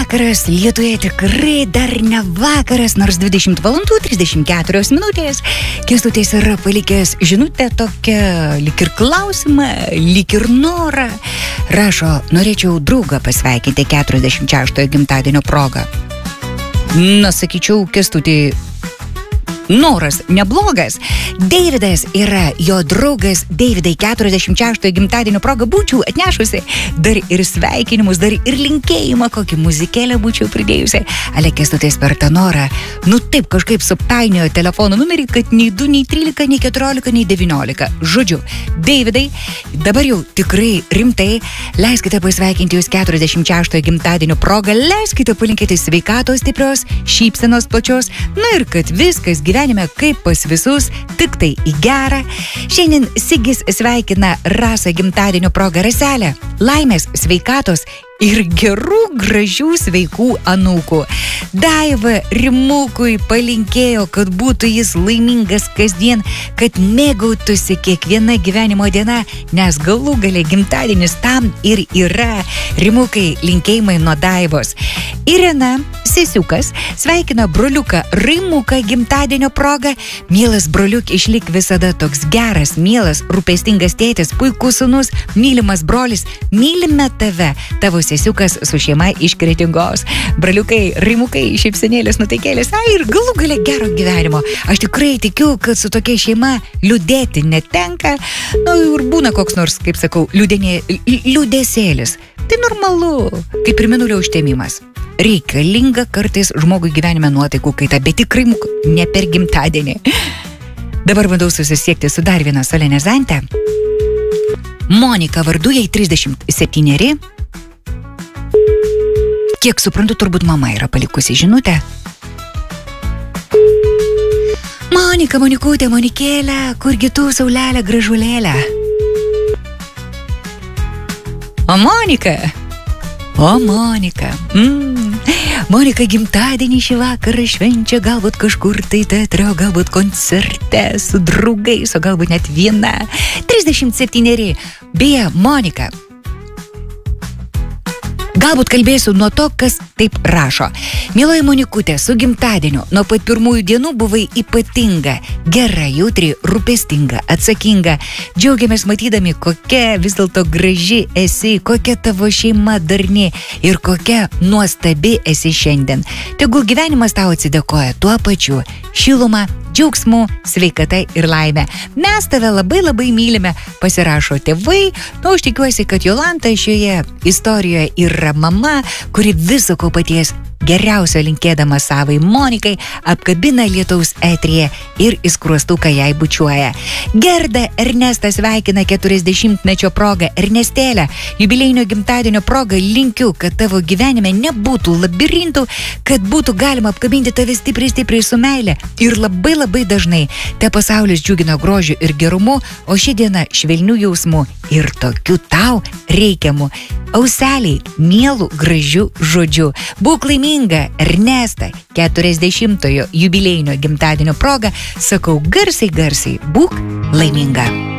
vakaras, Lietuvoje tikrai dar ne vakaras, nors 20 valandų 34 minutės. Kęstutis yra palikęs žinutę tokią, lyg ir klausimą, lyg ir norą. Rašo, norėčiau draugą pasveikinti 46 gimtadienio progą. Na, sakyčiau, Kęstutį, noras neblogas. Deividas yra jo draugas. Deividai, 46 gimtadienio progą būčiau atnešusi dar ir sveikinimus, dar ir linkėjimą, kokį muzikėlę būčiau pridėjusi. Ale Kęstutis per tą norą, taip kažkaip supainiojo telefono numerį, kad nei 2, nei 13, nei 14, nei 19. Žodžiu, Deividai, dabar jau tikrai rimtai, leiskite pasveikinti jūs 46 gimtadienio progą, leiskite palinkėti sveikatos stiprios, šypsenos plačios, ir kad viskas gyvenime kaip pas visus, tik tai į gerą. Šiandien Sigis sveikina Rasą gimtadienio progą. Raselę, laimės, sveikatos ir gerų, gražių, sveikų anūkų. Daiva Rimukui palinkėjo, kad būtų jis laimingas kasdien, kad mėgautųsi kiekviena gyvenimo diena, nes galų gale gimtadienis tam ir yra. Rimukai, linkėjimai nuo Daivos. Irena Sesiukas sveikina broliuką Raimuką gimtadienio progą. Mielas broliuk, išlik visada toks geras, mielas, rūpestingas tėtis, puikus sūnus, mylimas brolis, mylime tave. Tavo sesiukas su šeima iš Kretingos. Broliukai, Raimukai, šypsenėlės, nuteikėlės, ir galų gale gero gyvenimo. Aš tikrai tikiu, kad su tokia šeima liūdėti netenka. Ir būna koks nors, kaip sakau, liūdėsėlis. Tai normalu, kaip ir mėnulio užtemimas. Reikalinga kartais žmogui gyvenime nuotaikų kaita, bet tikrai ne per gimtadienį. Dabar bandau susisiekti su dar viena solenizante. Monika vardu, jai 37. Kiek suprantu, turbūt mama yra palikusi žinutę. Monika, Monikutė, Monikėlė, kurgi tu, saulelė, gražulėlė? O Monika, Monika gimtadienį šį vakarą švenčia galbūt kažkur tai teatre, o galbūt koncerte su draugais, o galbūt net viena. 37. Beje, Monika, galbūt kalbėsiu nuo to, kas taip rašo. Mieloji Monikutė, su gimtadieniu nuo pat pirmųjų dienų buvai ypatinga, gera, jautri, rūpestinga, atsakinga. Džiaugiamės matydami, kokia vis dėlto graži esi, kokia tavo šeima darni ir kokia nuostabi esi šiandien. Tegul gyvenimas tau atsidėkoja tuo pačiu šilumą, džiaugsmu, sveikata ir laimė. Mes tave labai labai mylime, pasirašo tėvai. Aš tikiuosi, kad Jolanta šioje istorijoje yra mama, kuri viso ko paties geriausio linkėdama savai Monikai apkabina lietaus eteryje ir į skruostuką jai bučiuoja. Gerda Ernestas sveikina 40-mečio progą. Ernestėlė, jubiliejinio gimtadienio progą linkiu, kad tavo gyvenime nebūtų labirintų, kad būtų galima apkabinti tave stipriai su meile ir labai labai dažnai. Te pasaulis džiugina grožiu ir gerumu, o ši diena švelnių jausmų ir tokių tau reikiamų. Auseliai, mielų, gražių žodžių. Būk laiminga, Ernesta, 40-ojo jubiliejinio gimtadienio proga, sakau garsiai, būk laiminga.